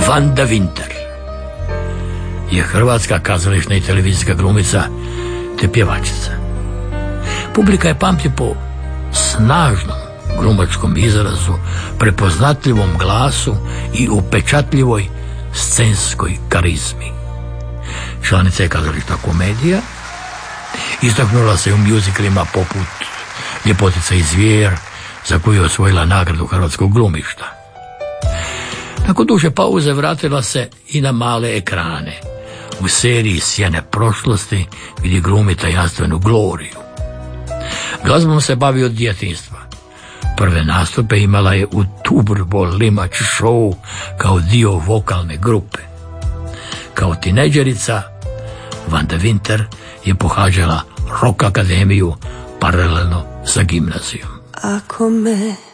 Vanda Vinter je hrvatska kazališna i televizijska glumica te pjevačica. Publika je pamti po snažnom glumačkom izrazu, prepoznatljivom glasu i upečatljivoj scenskoj karizmi. Članica je kazališna komedija, istaknula se u mjuziklima poput Ljepotica i zvijer, za koju je osvojila nagradu hrvatskog glumišta. Nakon duže pauze vratila se i na male ekrane. U seriji Sjene prošlosti gdje glumi tajanstvenu Gloriju. Glazbom se bavi od djetinjstva. Prve nastupe imala je u Turbo Limač show kao dio vokalne grupe. Kao tinejdžerica, Vanda Vinter je pohađala Rock akademiju paralelno sa gimnazijom. Ako me